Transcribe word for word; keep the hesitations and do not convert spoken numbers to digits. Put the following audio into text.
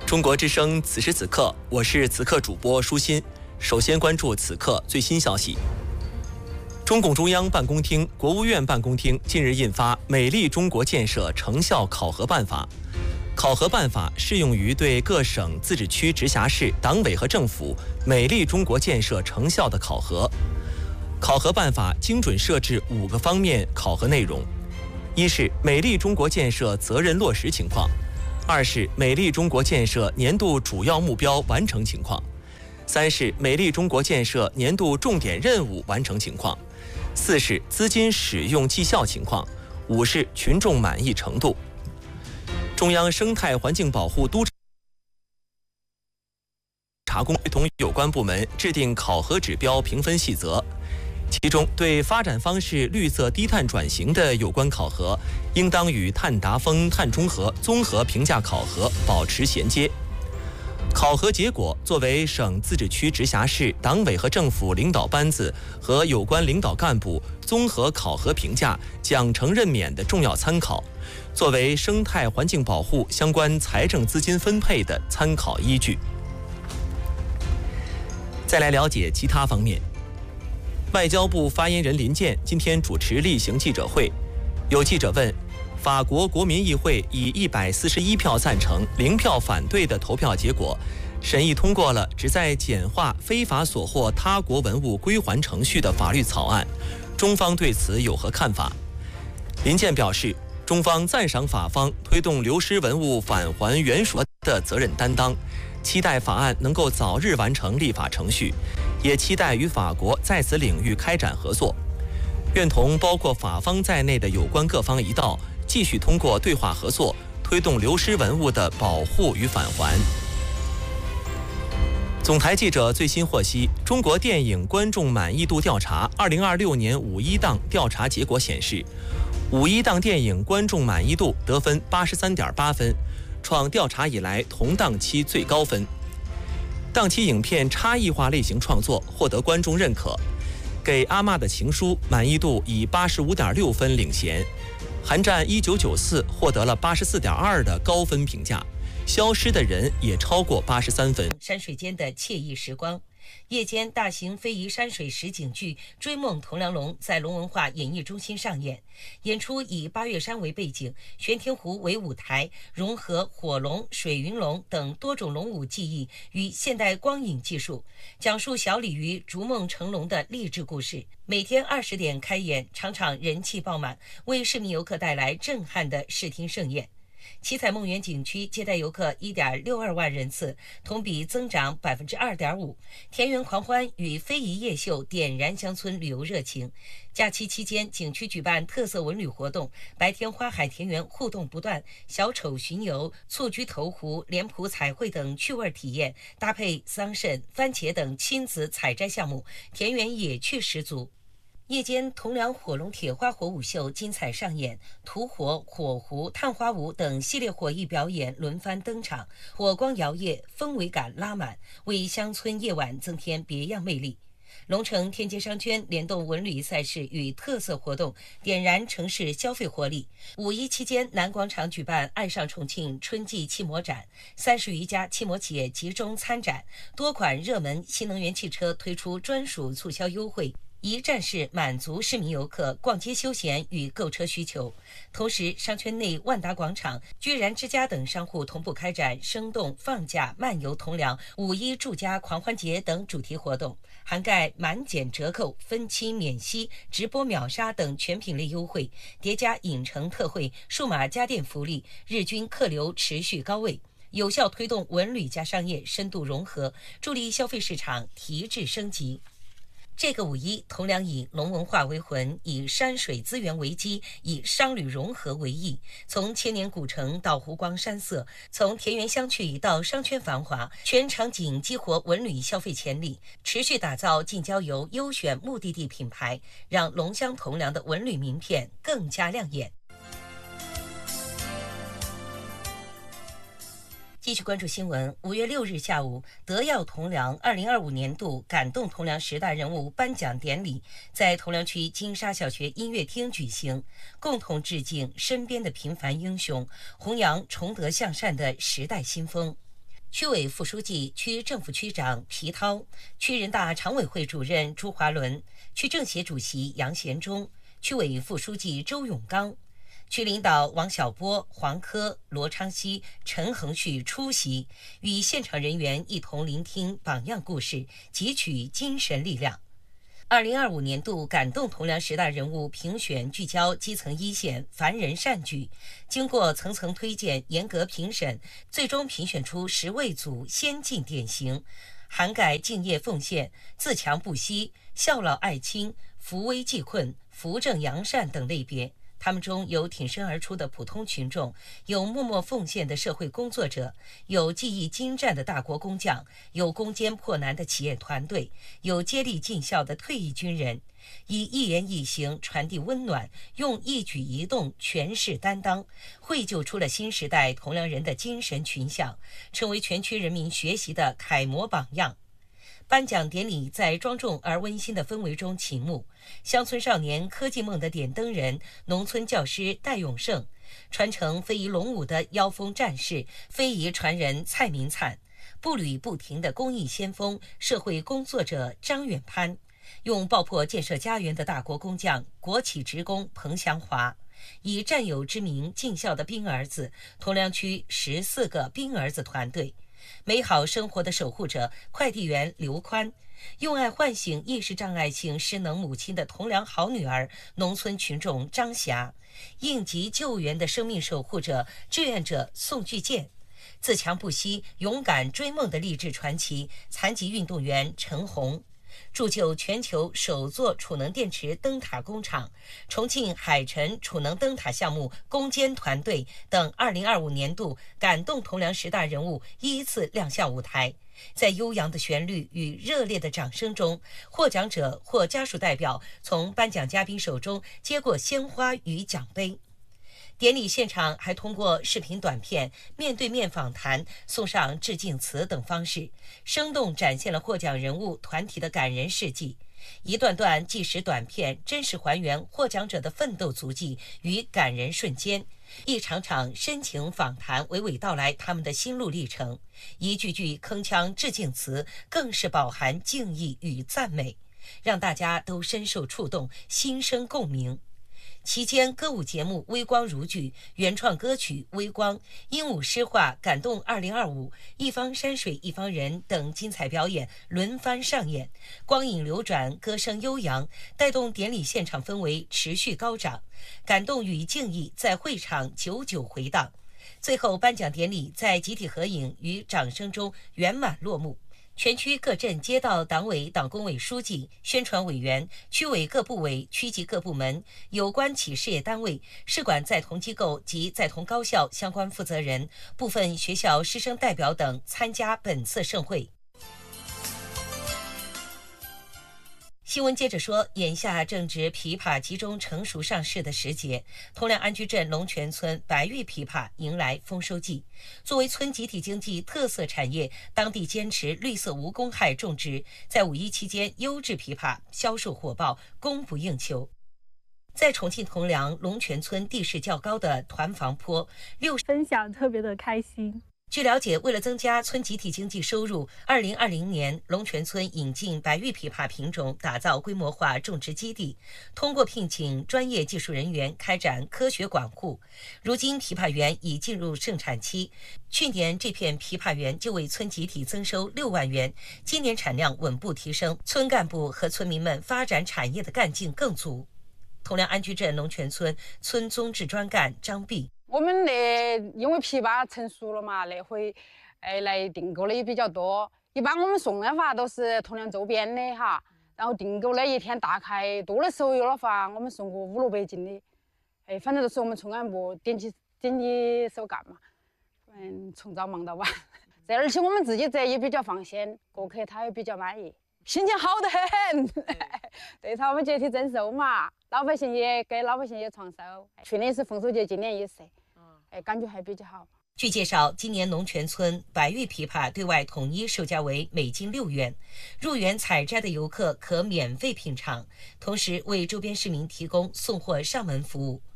中国之声，此时此刻，我是此刻主播舒心。首先关注此刻最新消息。中共中央办公厅、国务院办公厅近日印发《美丽中国建设成效考核办法》。考核办法适用于对各省、自治区、直辖市党委和政府美丽中国建设成效的考核。考核办法精准设置五个方面考核内容：一是美丽中国建设责任落实情况；二是美丽中国建设年度主要目标完成情况；三是美丽中国建设年度重点任务完成情况；四是资金使用绩效情况；五是群众满意程度。中央生态环境保护督察工同有关部门制定考核指标评分细则，其中对发展方式绿色低碳转型的有关考核，应当与碳达峰、碳中和综合评价考核保持衔接。考核结果作为省、自治区、直辖市党委和政府领导班子和有关领导干部综合考核评价、奖惩任免的重要参考，作为生态环境保护相关财政资金分配的参考依据。再来了解其他方面。外交部发言人林健今天主持例行记者会，有记者问，法国国民议会以一百四十一票赞成、零票反对的投票结果，审议通过了旨在简化非法所获他国文物归还程序的法律草案，中方对此有何看法？林健表示，中方赞赏法方推动流失文物返还原属的责任担当，期待法案能够早日完成立法程序，也期待与法国在此领域开展合作，愿同包括法方在内的有关各方一道，继续通过对话合作，推动流失文物的保护与返还。总台记者最新获悉，中国电影观众满意度调查二零二六年五一档调查结果显示，五一档电影观众满意度得分八十三点八分，创调查以来同档期最高分。档期影片差异化类型创作获得观众认可，给阿嬷的情书满意度以八十五点六分领衔，寒战一九九四获得了八十四点二的高分评价，消失的人也超过八十三分。 山水间的惬意时光，夜间大型非遗山水实景剧《追梦铜梁龙》在龙文化演艺中心上演。演出以八岳山为背景，玄天湖为舞台，融合火龙、水云龙等多种龙舞技艺与现代光影技术，讲述小鲤鱼逐梦成龙的励志故事。每天二十点开演，场场人气爆满，为市民游客带来震撼的视听盛宴。七彩梦园景区接待游客 一点六二万人次，同比增长 百分之二点五。 田园狂欢与非遗夜秀点燃乡村旅游热情。假期期间，景区举办特色文旅活动，白天花海田园互动不断，小丑巡游、蹴鞠投壶、脸谱彩绘等趣味体验，搭配桑葚、番茄等亲子采摘项目，田园野趣十足。夜间铜梁火龙铁花火舞秀精彩上演，土火、火狐、探花舞等系列火艺表演轮番登场，火光摇曳，氛围感拉满，为乡村夜晚增添别样魅力。龙城天街商圈联动文旅赛事与特色活动，点燃城市消费活力。五一期间，南广场举办爱上重庆春季汽摩展，三十余家汽摩企业集中参展，多款热门新能源汽车推出专属促销优惠，一站式满足市民游客逛街休闲与购车需求。同时，商圈内万达广场、居然之家等商户同步开展生动放假漫游铜梁、五一住家狂欢节等主题活动，涵盖满减折扣、分期免息、直播秒杀等全品类优惠，叠加影城特惠、数码家电福利，日均客流持续高位，有效推动文旅加商业深度融合，助力消费市场提质升级。这个五一，铜梁以龙文化为魂，以山水资源为基，以商旅融合为意。从千年古城到湖光山色，从田园相趣到商圈繁华，全场景激活文旅消费潜力，持续打造近郊游优选目的地品牌，让龙乡铜梁的文旅名片更加亮眼。继续关注新闻。五月六日下午，德耀铜梁二零二五年度感动铜梁十大人物颁奖典礼在铜梁区金沙小学音乐厅举行，共同致敬身边的平凡英雄，弘扬崇德向善的时代新风。 区委副书记、区政府区长皮涛，区人大常委会主任朱华伦，区政协主席杨贤忠，区委副书记周永刚，区领导王小波、黄科、罗昌熙、陈恒旭出席，与现场人员一同聆听榜样故事，汲取精神力量。二零二五年度感动同梁十大人物评选聚焦基层一线凡人善举，经过层层推荐、严格评审，最终评选出十位组先进典型，涵盖敬业奉献、自强不息、孝老爱亲、扶危济困、扶正扬善等类别。他们中有挺身而出的普通群众，有默默奉献的社会工作者，有技艺精湛的大国工匠，有攻坚破难的企业团队，有接力尽孝的退役军人，以一言一行传递温暖，用一举一动诠释担当，绘就出了新时代同梁人的精神群像，成为全区人民学习的楷模榜样。颁奖典礼在庄重而温馨的氛围中启幕，乡村少年科技梦的点灯人，农村教师戴永胜，传承非遗龙舞的妖风战士，非遗传人蔡明灿，步履不停的公益先锋社会工作者张远攀，用爆破建设家园的大国工匠国企职工彭祥华，以战友之名尽孝的兵儿子同梁区十四个兵儿子团队，美好生活的守护者快递员刘宽，用爱唤醒意识障碍性失能母亲的同梁好女儿农村群众张霞，应急救援的生命守护者志愿者宋巨健，自强不息勇敢追梦的励志传奇残疾运动员陈红，铸就全球首座储能电池灯塔工厂重庆海晨储能灯塔项目攻坚团队等二零二五年度感动同梁十大人物依次亮相舞台。在悠扬的旋律与热烈的掌声中，获奖者或家属代表从颁奖嘉宾手中接过鲜花与奖杯。典礼现场还通过视频短片、面对面访谈、送上致敬词等方式，生动展现了获奖人物团体的感人事迹。一段段纪实短片真实还原获奖者的奋斗足迹与感人瞬间，一场场深情访谈娓娓道来他们的心路历程，一句句铿锵致敬词更是饱含敬意与赞美，让大家都深受触动，心生共鸣。期间，歌舞节目《微光如炬》、原创歌曲《微光》、鹦鹉诗画《感动二零二五》、一方山水一方人等精彩表演轮番上演，光影流转，歌声悠扬，带动典礼现场氛围持续高涨，感动与敬意在会场久久回荡。最后，颁奖典礼在集体合影与掌声中圆满落幕。全区各镇街道党委党工委书记、宣传委员、区委各部委、区级各部门、有关企事业单位、市管在同机构及在同高校相关负责人、部分学校师生代表等参加本次盛会。新闻接着说，眼下正值枇杷集中成熟上市的时节，同梁安居镇龙泉村白玉枇杷迎来丰收季。作为村集体经济特色产业，当地坚持绿色无公害种植，在五一期间优质枇杷销售火爆，供不应求。在重庆同梁龙泉村地势较高的团房坡，六分享特别的开心。 据了解，为了增加村集体经济收入，二零二零年龙泉村引进白玉枇杷品种，打造规模化种植基地，通过聘请专业技术人员开展科学管护。如今枇杷园已进入盛产期，去年这片枇杷园就为村集体增收六万元，今年产量稳步提升，村干部和村民们发展产业的干劲更足。同梁安居镇龙泉村村综治专干张碧， 我们那因为枇杷成熟了嘛，那回哎来订购的也比较多。一般我们送的话都是同梁周边的哈，然后订购的一天大概多的时候有的话，我们送过五六百斤的。哎，反正都是我们村干部点起点起手干嘛，嗯，从早忙到晚。这而且我们自己这也比较放心，顾客他也比较满意，心情好得很。对他们集体增收嘛。老百姓也给老百姓也创收，去年是丰收节，今年也是，哎，感觉还比较好。 据介绍，今年龙泉村白玉枇杷对外统一售价为每斤六元，入园采摘的游客可免费品尝，同时为周边市民提供送货上门服务。